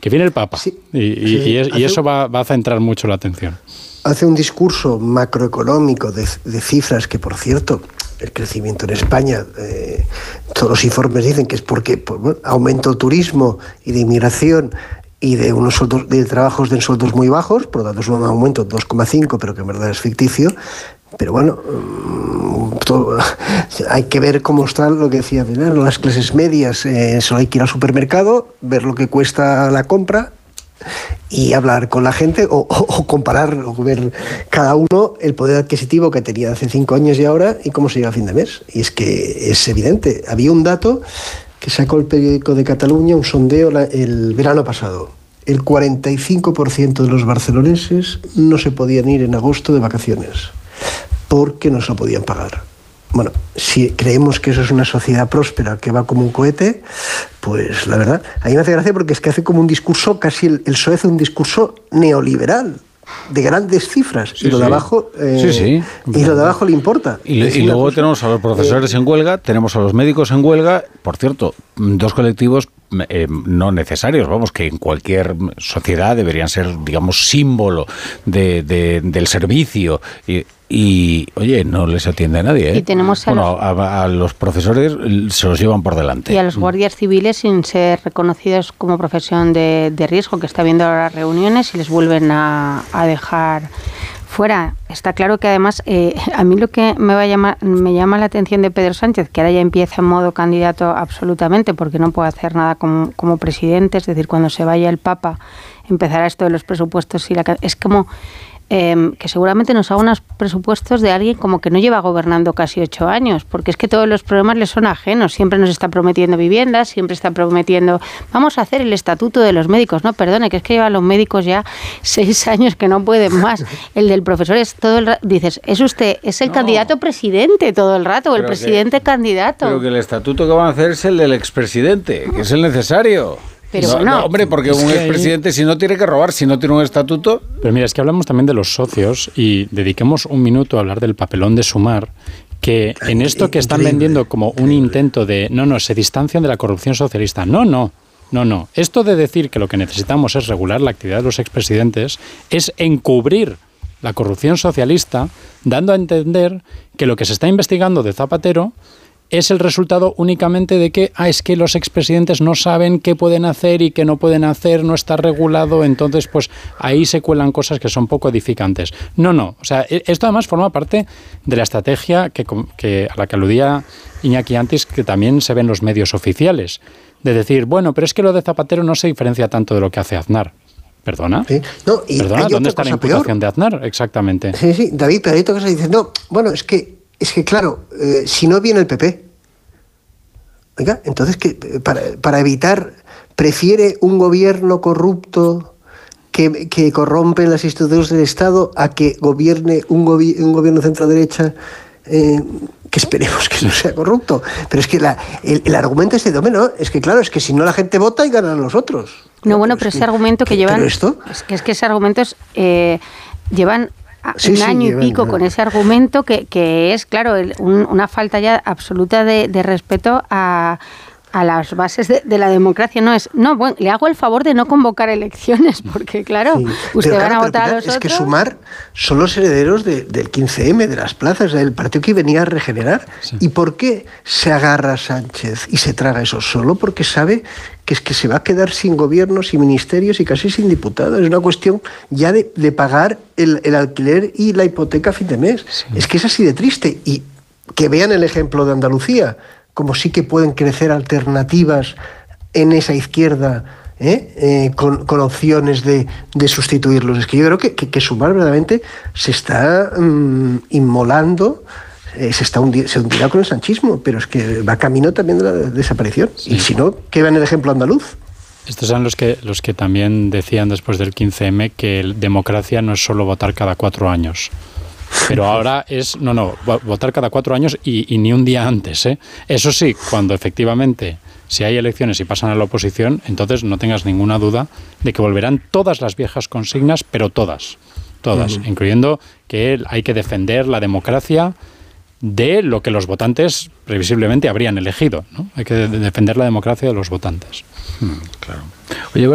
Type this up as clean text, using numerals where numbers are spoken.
que viene el Papa. Sí, y eso va a centrar mucho la atención. Hace un discurso macroeconómico de cifras que, por cierto, el crecimiento en España, todos los informes dicen que es porque aumento del turismo y de inmigración y de unos sueldos, de trabajos de sueldos muy bajos, por lo tanto es un aumento de 2,5, pero que en verdad es ficticio. Pero bueno, hay que ver cómo están, lo que decía Pilar, las clases medias. Solo hay que ir al supermercado, ver lo que cuesta la compra y hablar con la gente o comparar o ver cada uno el poder adquisitivo que tenía hace 5 años y ahora y cómo se llega a fin de mes. Y es que es evidente. Había un dato que sacó el periódico de Cataluña, un sondeo el verano pasado. El 45% de los barceloneses no se podían ir en agosto de vacaciones porque no se lo podían pagar. Bueno, si creemos que eso es una sociedad próspera que va como un cohete, pues la verdad, a mí me hace gracia porque es que hace como un discurso, casi el PSOE hace un discurso neoliberal, de grandes cifras, y lo de abajo y lo de abajo le importa. Y luego tenemos a los profesores en huelga, tenemos a los médicos en huelga, por cierto, 2 colectivos no necesarios, vamos, que en cualquier sociedad deberían ser, digamos, símbolo del servicio y oye, no les atiende a nadie, ¿eh? Y tenemos a los profesores se los llevan por delante. Y a los guardias civiles sin ser reconocidos como profesión de riesgo, que está viendo ahora reuniones y les vuelven a dejar fuera. Está claro que además a mí lo que me llama la atención de Pedro Sánchez, que ahora ya empieza en modo candidato absolutamente, porque no puede hacer nada como presidente, es decir, cuando se vaya el Papa empezará esto de los presupuestos y es como que seguramente nos haga unos presupuestos de alguien como que no lleva gobernando casi 8 años, porque es que todos los problemas le son ajenos. Siempre nos está prometiendo viviendas, siempre está prometiendo vamos a hacer el estatuto de los médicos. No, perdone, que es que llevan los médicos ya 6 años que no pueden más. El del profesor es todo el rato, dices, es el candidato presidente todo el rato, o el presidente candidato. Pero que el estatuto que van a hacer es el del expresidente, que es el necesario. Pero no, hombre, porque un expresidente, si no tiene que robar, si no tiene un estatuto... Pero mira, es que hablamos también de los socios y dediquemos un minuto a hablar del papelón de Sumar, que en esto que están vendiendo como un intento de... No, se distancian de la corrupción socialista. No. Esto de decir que lo que necesitamos es regular la actividad de los expresidentes es encubrir la corrupción socialista, dando a entender que lo que se está investigando de Zapatero es el resultado únicamente de que es que los expresidentes no saben qué pueden hacer y qué no pueden hacer, no está regulado, entonces pues ahí se cuelan cosas que son poco edificantes. No, o sea, esto además forma parte de la estrategia que a la que aludía Iñaki antes, que también se ve en los medios oficiales, de decir, bueno, pero es que lo de Zapatero no se diferencia tanto de lo que hace Aznar. ¿Perdona? Sí. No, y ¿Perdona? ¿Dónde está la imputación de Aznar? Exactamente. Sí, David, pero hay otra cosa que dice, no, bueno, es que claro, si no viene el PP, oiga, entonces que para evitar, prefiere un gobierno corrupto que corrompe las instituciones del Estado a que gobierne un gobierno centro-derecha que esperemos que no sea corrupto. Pero es que el argumento es de es que claro, es que si no la gente vota y ganan los otros. No, bueno, pero ese argumento que llevan... ¿Pero esto? Es que ese argumento llevan... un año y pico con ese argumento que es, claro, una falta ya absoluta de respeto a las bases de la democracia. Bueno, le hago el favor de no convocar elecciones, porque claro, ustedes van a votar a los otros. Es que Sumar son los herederos del 15M, de las plazas, del partido que venía a regenerar. Sí. ¿Y por qué se agarra a Sánchez y se traga eso? Solo porque sabe que es que se va a quedar sin gobierno, sin ministerios y casi sin diputados. Es una cuestión ya de pagar el alquiler y la hipoteca a fin de mes. Sí. Es que es así de triste. Y que vean el ejemplo de Andalucía, como sí que pueden crecer alternativas en esa izquierda, con opciones de sustituirlos. Es que yo creo que Sumar verdaderamente se está inmolando, se hundirá con el sanchismo, pero es que va camino también de la desaparición. Sí. Y si no, que vean el ejemplo andaluz. Estos eran los que también decían después del 15M que democracia no es solo votar cada 4 años. Pero ahora es, votar cada 4 años y ni un día antes, ¿eh? Eso sí, cuando efectivamente, si hay elecciones y pasan a la oposición, entonces no tengas ninguna duda de que volverán todas las viejas consignas, pero todas, incluyendo que hay que defender la democracia de lo que los votantes previsiblemente habrían elegido, ¿no? Hay que defender la democracia de los votantes. Claro. Oye,